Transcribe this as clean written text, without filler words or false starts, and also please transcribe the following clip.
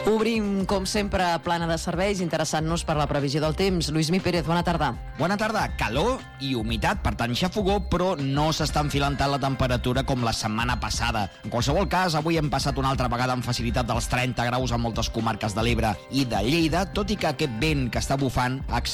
Obrim, com sempre, plana de serveis, interessant-nos per la previsió del temps. Lluís Mi Pérez, bona tarda. Bona tarda. Calor i humitat, per tant, xafogó, però no s'està enfilant tant la temperatura com la setmana passada. En qualsevol cas, avui hem passat una altra vegada amb facilitat dels 30 graus a moltes comarques de l'Ebre i de Lleida, tot i que aquest vent que està bufant